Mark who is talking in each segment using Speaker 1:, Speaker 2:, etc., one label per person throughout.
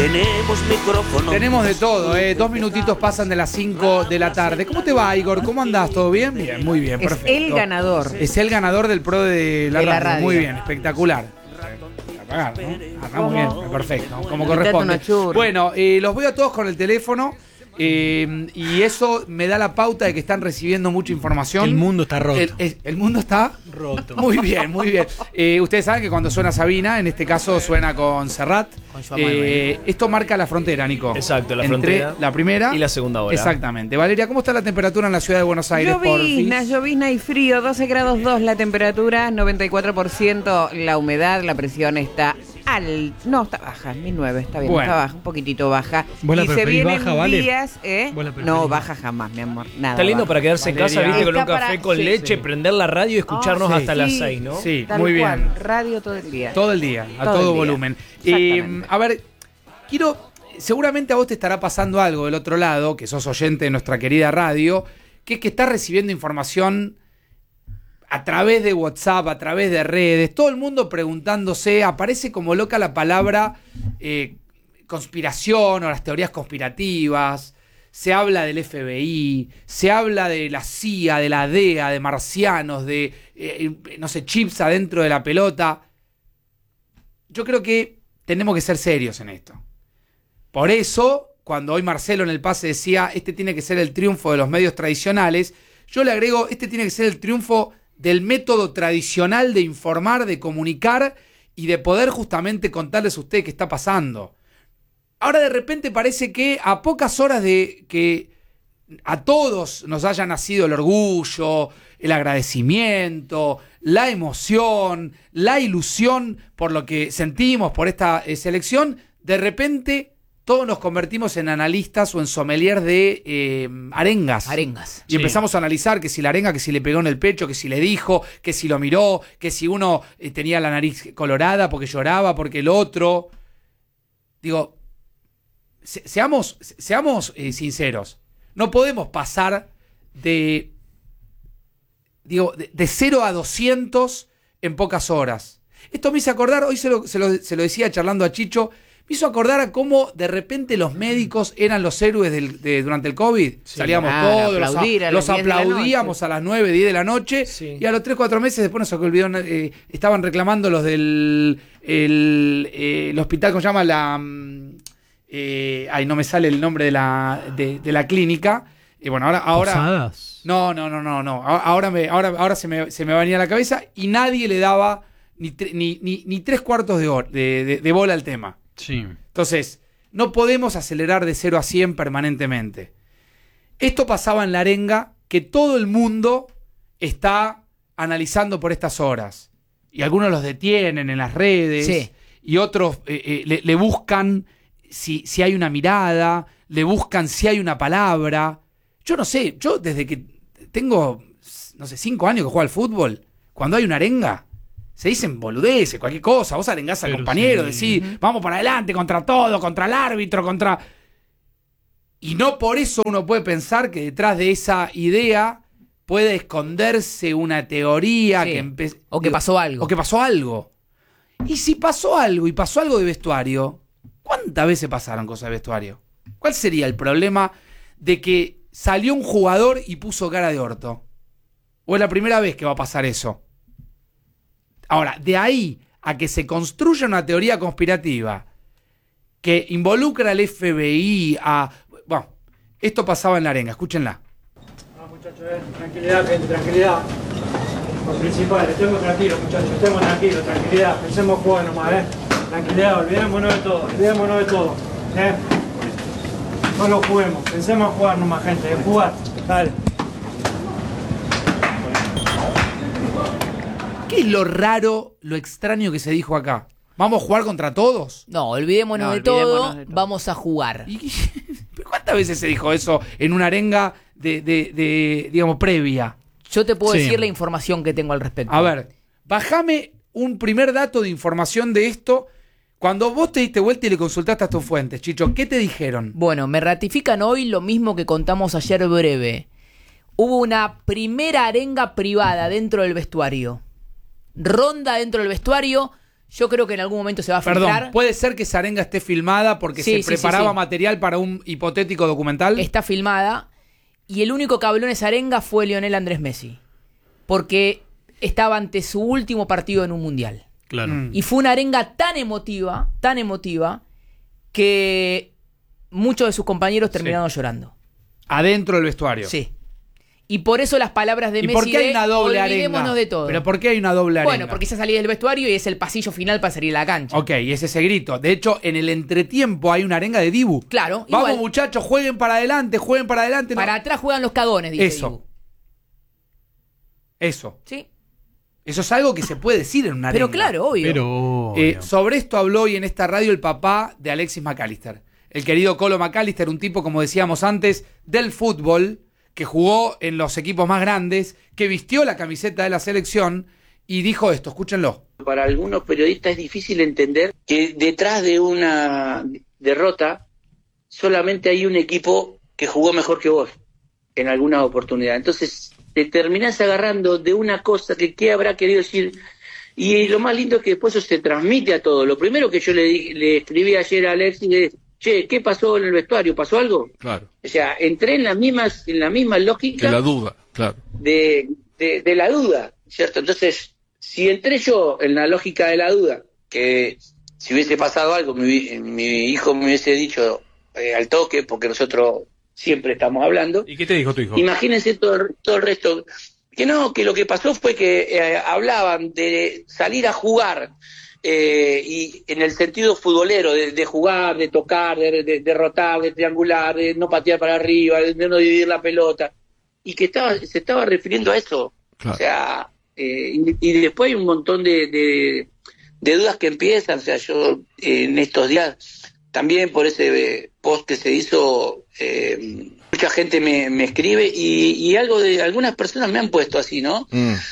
Speaker 1: tenemos micrófono.
Speaker 2: Tenemos de todo, 2 minutitos pasan de las 5 de la tarde. ¿Cómo te va, Igor? ¿Cómo andás? ¿Todo bien? Bien, muy bien, perfecto.
Speaker 3: Es el ganador.
Speaker 2: Es el ganador del pro de la radio. Muy bien, espectacular. Apagar, ¿no? Arrancamos bien, perfecto, como corresponde. Bueno, los veo a todos con el teléfono. Y eso me da la pauta de que están recibiendo mucha información.
Speaker 4: El mundo está roto.
Speaker 2: El mundo está
Speaker 4: roto.
Speaker 2: Muy bien, muy bien. Ustedes saben que cuando suena Sabina, en este caso suena con Serrat. Esto marca la frontera, Nico.
Speaker 4: Exacto, la
Speaker 2: entre
Speaker 4: frontera.
Speaker 2: La primera
Speaker 4: y la segunda hora.
Speaker 2: Exactamente. Valeria, ¿cómo está la temperatura en la ciudad de Buenos Aires?
Speaker 3: Llovizna y frío, 12 grados 2 la temperatura, 94% la humedad, la presión está no, está baja, 1009, está bien,
Speaker 2: bueno,
Speaker 3: está baja, un poquitito baja.
Speaker 4: Y
Speaker 3: se vienen
Speaker 4: baja, ¿vale?
Speaker 3: días, no, baja jamás, mi amor, nada.
Speaker 4: Está lindo
Speaker 3: baja.
Speaker 4: para quedarse en casa, viste, con un café con leche, prender la radio y escucharnos hasta las 6, ¿no?
Speaker 2: Sí,
Speaker 3: tal
Speaker 2: muy
Speaker 3: cual,
Speaker 2: bien.
Speaker 3: radio todo el día.
Speaker 2: Todo el día, a todo volumen. A ver, seguramente a vos te estará pasando algo del otro lado, que sos oyente de nuestra querida radio, que es que estás recibiendo información a través de WhatsApp, a través de redes, todo el mundo preguntándose, aparece como loca la palabra conspiración o las teorías conspirativas, se habla del FBI, se habla de la CIA, de la DEA, de marcianos, de, no sé, chips adentro de la pelota. Yo creo que tenemos que ser serios en esto. Por eso, cuando hoy Marcelo en el pase decía, este tiene que ser el triunfo de los medios tradicionales, yo le agrego, este tiene que ser el triunfo del método tradicional de informar, de comunicar y de poder justamente contarles a ustedes qué está pasando. Ahora de repente parece que a pocas horas de que a todos nos haya nacido el orgullo, el agradecimiento, la emoción, la ilusión por lo que sentimos por esta selección, de repente todos nos convertimos en analistas o en sommeliers de arengas. Y empezamos a analizar que si la arenga, que si le pegó en el pecho, que si le dijo, que si lo miró, que si uno tenía la nariz colorada porque lloraba, porque el otro. Digo, seamos sinceros. No podemos pasar de 0 a 200 en pocas horas. Esto me hizo acordar, hoy se lo decía charlando a Chicho, me hizo acordar a cómo de repente los médicos eran los héroes durante el COVID. Sí, salíamos todos, los aplaudíamos a las 9, 10 de la noche, sí. Y a los 3, 4 meses después nos olvidó, estaban reclamando los del el hospital, ¿cómo se llama? No me sale el nombre de la clínica. Y bueno, ahora
Speaker 4: ¿Posadas?
Speaker 2: No. Ahora se me venía a la cabeza y nadie le daba ni 3/4 de bola al tema.
Speaker 4: Sí.
Speaker 2: Entonces, no podemos acelerar de 0 a 100 permanentemente. Esto pasaba en la arenga, que todo el mundo está analizando por estas horas. Y algunos los detienen en las redes, sí. Y otros le buscan si hay una mirada, le buscan si hay una palabra. Yo no sé, yo desde que tengo, 5 años que juego al fútbol, cuando hay una arenga, se dicen boludeces, cualquier cosa. Vos arengás al compañero, decís, vamos para adelante, contra todo, contra el árbitro, contra... Y no por eso uno puede pensar que detrás de esa idea puede esconderse una teoría, sí.
Speaker 3: O que pasó algo.
Speaker 2: Y si pasó algo, y pasó algo de vestuario, ¿cuántas veces pasaron cosas de vestuario? ¿Cuál sería el problema de que salió un jugador y puso cara de orto? ¿O es la primera vez que va a pasar eso? Ahora, de ahí a que se construya una teoría conspirativa que involucra al FBI, bueno, esto pasaba en la arenga, escúchenla.
Speaker 5: No, muchachos, tranquilidad, gente, tranquilidad. Lo principal, estemos tranquilos, muchachos, estemos tranquilos, tranquilidad, pensemos jugar nomás, Tranquilidad, olvidémonos de todo, No lo juguemos, pensemos jugar nomás, gente, jugar, dale.
Speaker 2: ¿Qué es lo raro, lo extraño que se dijo acá? ¿Vamos a jugar contra todos?
Speaker 6: No, olvidémonos de todo, vamos a jugar.
Speaker 2: ¿Cuántas veces se dijo eso en una arenga digamos, previa?
Speaker 6: Yo te puedo decir la información que tengo al respecto.
Speaker 2: A ver, bajame un primer dato de información de esto. Cuando vos te diste vuelta y le consultaste a tus fuentes, Chicho, ¿qué te dijeron?
Speaker 6: Bueno, me ratifican hoy lo mismo que contamos ayer breve. Hubo una primera arenga privada dentro del vestuario. Ronda dentro del vestuario. Yo creo que en algún momento se va a filtrar.
Speaker 2: Perdón, ¿puede ser que esa arenga esté filmada porque se preparaba material para un hipotético documental?
Speaker 6: Está filmada. Y el único que habló en esa arenga fue Lionel Andrés Messi. Porque estaba ante su último partido en un mundial.
Speaker 4: Claro.
Speaker 6: Y fue una arenga tan emotiva, que muchos de sus compañeros terminaron llorando.
Speaker 2: Adentro del vestuario.
Speaker 6: Sí. Y por eso las palabras de
Speaker 2: ¿Y
Speaker 6: Messi
Speaker 2: por qué hay una doble
Speaker 6: olvidémonos
Speaker 2: arenga?
Speaker 6: de todo.
Speaker 2: ¿Pero por qué hay una doble arenga?
Speaker 6: Bueno, porque ya salí del vestuario y es el pasillo final para salir a la cancha.
Speaker 2: Ok, y es ese grito. De hecho, en el entretiempo hay una arenga de Dibu.
Speaker 6: Claro,
Speaker 2: Vamos,
Speaker 6: igual.
Speaker 2: muchachos, jueguen para adelante. No.
Speaker 6: Para atrás juegan los cagones, dice
Speaker 2: Eso.
Speaker 6: Dibu.
Speaker 2: Eso.
Speaker 6: Sí.
Speaker 2: Eso es algo que se puede decir en una arenga.
Speaker 6: Pero claro, obvio.
Speaker 2: Sobre esto habló hoy en esta radio el papá de Alexis McAllister. El querido Colo McAllister, un tipo, como decíamos antes, del fútbol, que jugó en los equipos más grandes, que vistió la camiseta de la selección y dijo esto, escúchenlo.
Speaker 1: Para algunos periodistas es difícil entender que detrás de una derrota solamente hay un equipo que jugó mejor que vos en alguna oportunidad. Entonces te terminás agarrando de una cosa que qué habrá querido decir. Y lo más lindo es que después eso se transmite a todo. Lo primero que yo le escribí ayer a Alexis es: che, ¿qué pasó en el vestuario? ¿Pasó algo?
Speaker 7: Claro.
Speaker 1: O sea, entré en la misma lógica
Speaker 7: De la duda, claro.
Speaker 1: de la duda, ¿cierto? Entonces, si entré yo en la lógica de la duda, que si hubiese pasado algo, mi hijo me hubiese dicho al toque, porque nosotros siempre estamos hablando.
Speaker 7: ¿Y qué te dijo tu hijo?
Speaker 1: Imagínense todo el resto. Que no, que lo que pasó fue que hablaban de salir a jugar, y en el sentido futbolero, de jugar, de tocar, de derrotar, de triangular, de no patear para arriba, de no dividir la pelota, y que se estaba refiriendo a eso.
Speaker 7: Claro.
Speaker 1: O sea, y después hay un montón de dudas que empiezan. O sea, yo en estos días, también por ese post que se hizo, mucha gente me escribe y algunas personas me han puesto así, ¿no?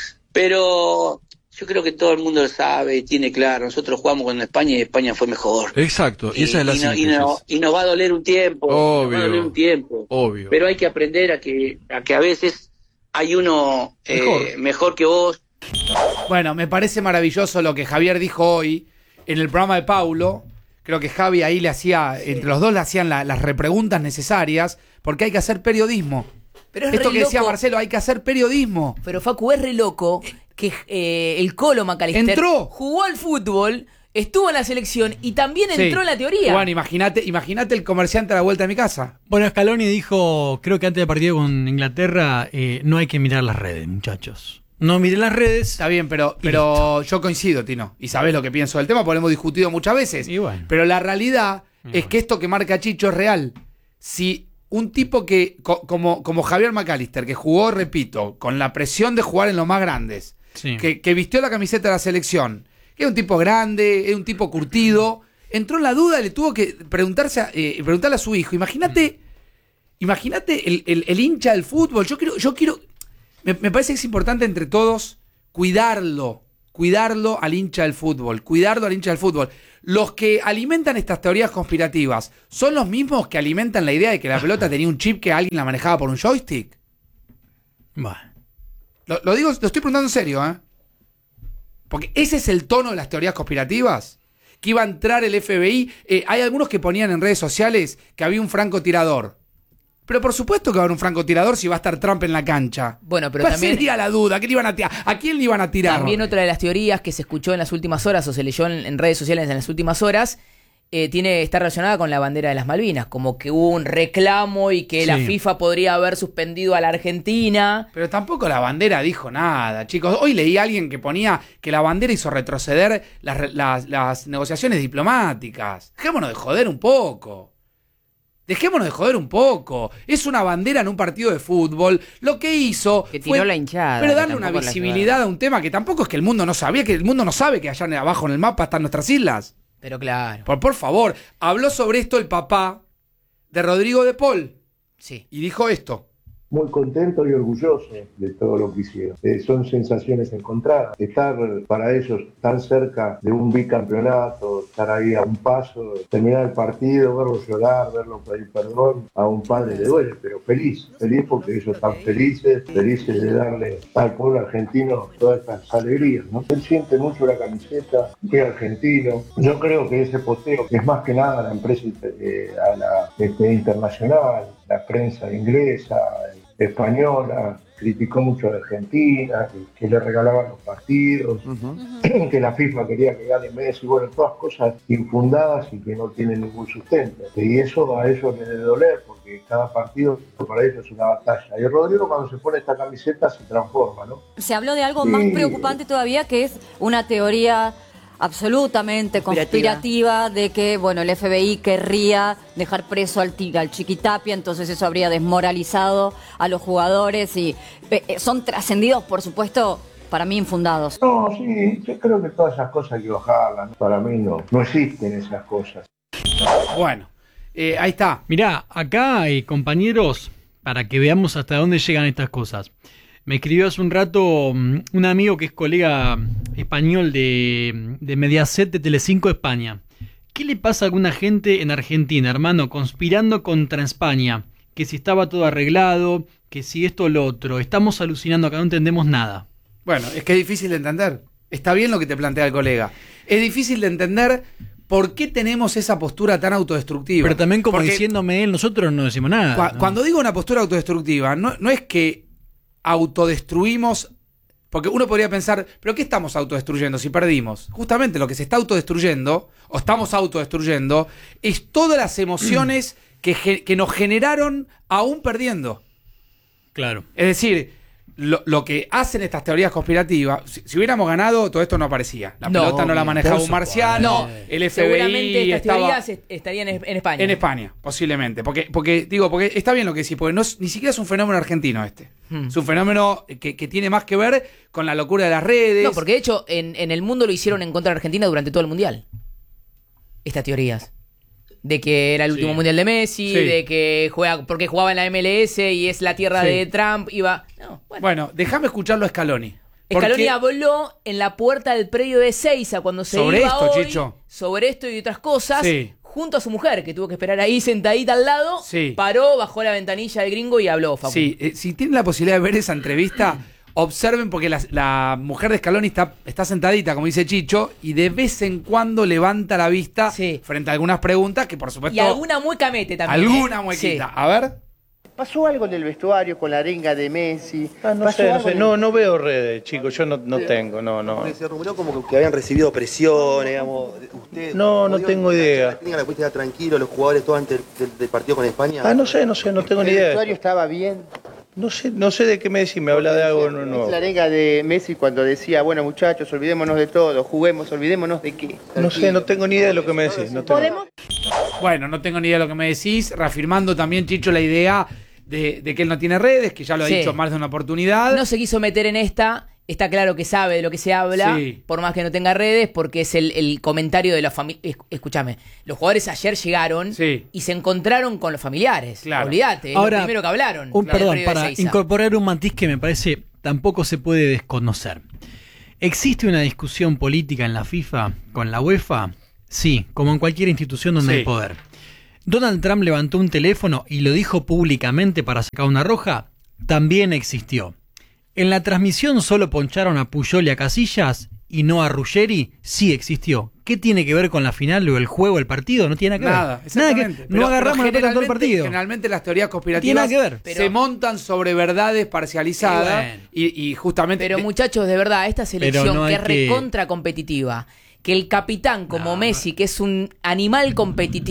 Speaker 1: Pero yo creo que todo el mundo lo sabe y tiene claro. Nosotros jugamos con España y España fue mejor.
Speaker 7: Exacto, y esa es la síntesis.
Speaker 1: Y nos va a doler un tiempo.
Speaker 7: Obvio,
Speaker 1: nos va a doler un tiempo.
Speaker 7: Obvio.
Speaker 1: Pero hay que aprender a que a veces hay uno mejor que vos.
Speaker 2: Bueno, me parece maravilloso lo que Javier dijo hoy en el programa de Paulo. Creo que Javi ahí le hacía, entre los dos le hacían las repreguntas necesarias, porque hay que hacer periodismo.
Speaker 6: Pero es
Speaker 2: esto
Speaker 6: re
Speaker 2: que decía
Speaker 6: loco.
Speaker 2: Marcelo, hay que hacer periodismo.
Speaker 6: Pero Facu, es re loco que el Colo McAllister
Speaker 2: entró,
Speaker 6: jugó al fútbol, estuvo en la selección y también entró en la teoría.
Speaker 2: Bueno, imagínate el comerciante a la vuelta de mi casa.
Speaker 8: Bueno, Scaloni dijo, creo que antes del partido con Inglaterra, no hay que mirar las redes, muchachos. No miren las redes.
Speaker 2: Está bien, pero yo coincido, Tino. Y sabés lo que pienso del tema, porque lo hemos discutido muchas veces.
Speaker 8: Y bueno.
Speaker 2: Pero la realidad es que esto que marca Chicho es real. Si un tipo que, como Javier McAllister, que jugó, repito, con la presión de jugar en los más grandes,
Speaker 8: Sí.
Speaker 2: que vistió la camiseta de la selección, que es un tipo grande, es un tipo curtido, entró en la duda y le tuvo que preguntarle a su hijo. Imagínate el hincha del fútbol. Yo quiero me parece que es importante entre todos cuidarlo al hincha del fútbol, Los que alimentan estas teorías conspirativas son los mismos que alimentan la idea de que la pelota tenía un chip que alguien la manejaba por un joystick.
Speaker 8: Bueno.
Speaker 2: Lo digo, lo estoy preguntando en serio, ¿eh? Porque ese es el tono de las teorías conspirativas. Que iba a entrar el FBI. Hay algunos que ponían en redes sociales que había un francotirador. Pero por supuesto que va a haber un francotirador si va a estar Trump en la cancha.
Speaker 6: Bueno, pero
Speaker 2: ¿Cuál
Speaker 6: también
Speaker 2: sería la duda? ¿A quién le iban a tirar?
Speaker 6: También otra de las teorías que se escuchó en las últimas horas o se leyó en redes sociales en las últimas horas está relacionada con la bandera de las Malvinas, como que hubo un reclamo y que la FIFA podría haber suspendido a la Argentina.
Speaker 2: Pero tampoco la bandera dijo nada, chicos. Hoy leí a alguien que ponía que la bandera hizo retroceder las negociaciones diplomáticas. Dejémonos de joder un poco. Es una bandera en un partido de fútbol. Lo que hizo
Speaker 3: que tiró la hinchada.
Speaker 2: pero darle una visibilidad a un tema que tampoco es que el mundo no sabía, que el mundo no sabe que allá abajo en el mapa están nuestras islas.
Speaker 6: Pero claro.
Speaker 2: Por favor, habló sobre esto el papá de Rodrigo de Paul.
Speaker 6: Sí.
Speaker 2: Y dijo esto.
Speaker 9: muy contentos y orgullosos de todo lo que hicieron. Son sensaciones encontradas. Estar para ellos tan cerca de un bicampeonato, estar ahí a un paso, terminar el partido, verlos llorar, verlos pedir perdón, a un padre le duele, pero feliz porque ellos están felices de darle al pueblo argentino todas estas alegrías, ¿no? Él siente mucho la camiseta, es argentino. Yo creo que ese posteo es más que nada a la empresa internacional, la prensa inglesa, española, criticó mucho a Argentina, que le regalaban los partidos, que la FIFA quería que gane Messi, bueno, todas cosas infundadas y que no tienen ningún sustento. Y eso a ellos les debe doler, porque cada partido para ellos es una batalla. Y Rodrigo, cuando se pone esta camiseta, se transforma, ¿no?
Speaker 10: Se habló de algo más preocupante todavía, que es una teoría absolutamente conspirativa de que, bueno, el FBI querría dejar preso al Chiquitapia, entonces eso habría desmoralizado a los jugadores y son trascendidos, por supuesto, para mí infundados.
Speaker 9: No, sí, yo creo que todas esas cosas hay que bajarlas, ¿no? Para mí no existen esas cosas.
Speaker 2: Bueno, ahí está.
Speaker 8: Mirá, acá hay compañeros, para que veamos hasta dónde llegan estas cosas. Me escribió hace un rato un amigo que es colega español de Mediaset de Telecinco España. ¿Qué le pasa a alguna gente en Argentina, hermano, conspirando contra España? Que si estaba todo arreglado, que si esto o lo otro. Estamos alucinando acá, no entendemos nada.
Speaker 2: Bueno, es que es difícil de entender. Está bien lo que te plantea el colega. Es difícil de entender por qué tenemos esa postura tan autodestructiva.
Speaker 8: Pero también como diciéndome él, nosotros no decimos nada.
Speaker 2: Cuando digo una postura autodestructiva, no es que autodestruimos, porque uno podría pensar, ¿pero qué estamos autodestruyendo si perdimos? Justamente lo que se está autodestruyendo, o estamos autodestruyendo, es todas las emociones que nos generaron aún perdiendo.
Speaker 8: Claro.
Speaker 2: Es decir, lo que hacen estas teorías conspirativas, si hubiéramos ganado, todo esto no aparecía. La pelota no la manejaba un marciano, el FBI
Speaker 6: seguramente estas
Speaker 2: estaba...
Speaker 6: teorías estarían en España.
Speaker 2: En España, posiblemente. Porque está bien lo que decís, porque ni siquiera es un fenómeno argentino este. Es un fenómeno que tiene más que ver con la locura de las redes.
Speaker 6: No, porque de hecho en el mundo lo hicieron en contra de Argentina durante todo el Mundial. Estas teorías. De que era el último mundial de Messi, de que porque jugaba en la MLS y es la tierra de Trump, iba... No,
Speaker 2: bueno, déjame escucharlo a Scaloni.
Speaker 6: Scaloni habló en la puerta del predio de Ezeiza cuando se
Speaker 2: sobre
Speaker 6: iba
Speaker 2: esto,
Speaker 6: hoy,
Speaker 2: Chicho.
Speaker 6: sobre esto y otras cosas, junto a su mujer, que tuvo que esperar ahí sentadita al lado, paró, bajó la ventanilla del gringo y habló, Facu.
Speaker 2: Sí, si tienen la posibilidad de ver esa entrevista... Observen porque la mujer de Scaloni está sentadita, como dice Chicho, y de vez en cuando levanta la vista frente a algunas preguntas que por supuesto...
Speaker 6: Y alguna mueca mete también.
Speaker 2: Alguna muequita. A ver.
Speaker 11: ¿Pasó algo en el vestuario con la arenga de Messi?
Speaker 12: No sé. No veo redes, chicos. Yo no tengo, no.
Speaker 11: Se rumoró como que habían recibido presión, digamos. ¿Usted
Speaker 12: no tengo idea.
Speaker 11: ¿La técnica la pudiste dar tranquilo, los jugadores todos antes del partido con España?
Speaker 12: No tengo ni idea.
Speaker 11: ¿El vestuario estaba bien?
Speaker 12: No sé de qué me decís, me habla de algo nuevo.
Speaker 11: La arenga de Messi cuando decía, bueno muchachos, olvidémonos de todo, juguemos, olvidémonos de qué.
Speaker 12: No sé, no tengo ni idea de lo que me decís.
Speaker 2: Bueno, no tengo ni idea de lo que me decís, reafirmando también, Chicho, la idea de que él no tiene redes, que ya lo ha dicho más de una oportunidad.
Speaker 6: No se quiso meter en esta... Está claro que sabe de lo que se habla, por más que no tenga redes, porque es el comentario de la familia. Escúchame, los jugadores ayer llegaron y se encontraron con los familiares.
Speaker 2: Claro.
Speaker 6: Olvídate, es lo primero que hablaron.
Speaker 8: Perdón, para incorporar un matiz que me parece tampoco se puede desconocer. ¿Existe una discusión política en la FIFA con la UEFA? Sí, como en cualquier institución donde hay poder. ¿Donald Trump levantó un teléfono y lo dijo públicamente para sacar una roja? También existió. En la transmisión solo poncharon a Puyol y a Casillas y no a Ruggeri. Sí existió. ¿Qué tiene que ver con la final o el juego, el partido? No tiene nada que ver. Nada que no agarramos la pelota en todo el partido.
Speaker 2: Generalmente las teorías conspirativas se montan sobre verdades parcializadas y justamente...
Speaker 6: Pero muchachos, de verdad, esta selección que es recontra competitiva, que el capitán como Messi, que es un animal competitivo,